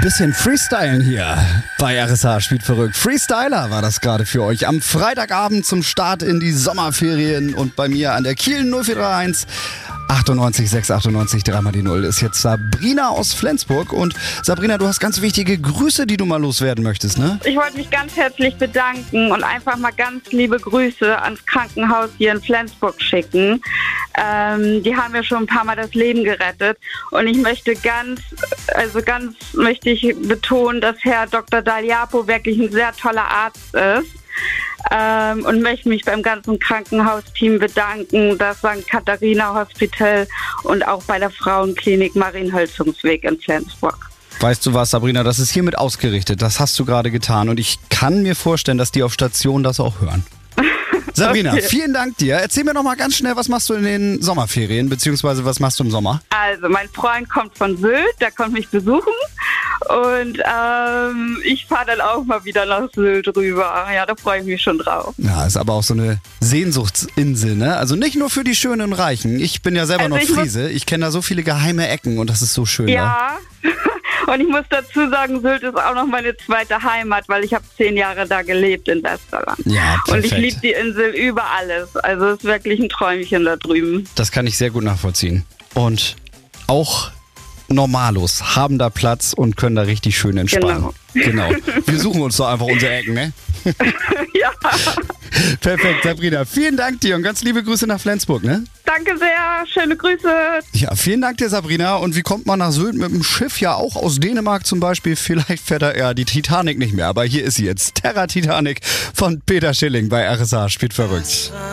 Bisschen Freestylen hier bei RSH spielt verrückt. Freestyler war das gerade für euch. Am Freitagabend zum Start in die Sommerferien und bei mir an der Kiel 0431 98 698 3 mal die 0 ist jetzt Sabrina aus Flensburg. Und Sabrina, du hast ganz wichtige Grüße, die du mal loswerden möchtest, ne? Ich wollte mich ganz herzlich bedanken und einfach mal ganz liebe Grüße ans Krankenhaus hier in Flensburg schicken. Die haben mir schon ein paar Mal das Leben gerettet. Und ich möchte ganz möchte ich betonen, dass Herr Dr. Daljapo wirklich ein sehr toller Arzt ist. Und möchte mich beim ganzen Krankenhausteam bedanken, das St. Katharina Hospital und auch bei der Frauenklinik Marienhölzungsweg in Flensburg. Weißt du was, Sabrina, das ist hiermit ausgerichtet. Das hast du gerade getan und ich kann mir vorstellen, dass die auf Station das auch hören. Sabrina, okay. Vielen Dank dir. Erzähl mir noch mal ganz schnell, was machst du in den Sommerferien, beziehungsweise was machst du im Sommer? Also, mein Freund kommt von Sylt, der kommt mich besuchen und ich fahre dann auch mal wieder nach Sylt rüber. Ja, da freue ich mich schon drauf. Ja, ist aber auch so eine Sehnsuchtsinsel, ne? Also nicht nur für die Schönen und Reichen. Ich bin ja selber noch Friese. Ich kenne da so viele geheime Ecken und das ist so schön. Ja. Und ich muss dazu sagen, Sylt ist auch noch meine zweite Heimat, weil ich habe 10 Jahre da gelebt in Westerland. Ja, perfekt. Und ich liebe die Insel über alles. Also es ist wirklich ein Träumchen da drüben. Das kann ich sehr gut nachvollziehen. Und auch Normalos haben da Platz und können da richtig schön entspannen. Genau. Wir suchen uns doch einfach unsere Ecken, ne? Ja. Perfekt, Sabrina. Vielen Dank dir und ganz liebe Grüße nach Flensburg, ne? Danke sehr. Schöne Grüße. Ja, vielen Dank dir, Sabrina. Und wie kommt man nach Sylt mit dem Schiff? Ja, auch aus Dänemark zum Beispiel. Vielleicht fährt da die Titanic nicht mehr. Aber hier ist sie jetzt. Terra Titanic von Peter Schilling bei RSH spielt verrückt.